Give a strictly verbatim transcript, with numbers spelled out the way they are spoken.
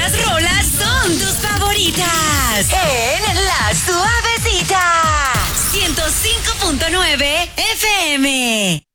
estas rolas son tus favoritas. En La Suavecita. ciento cinco punto nueve F M.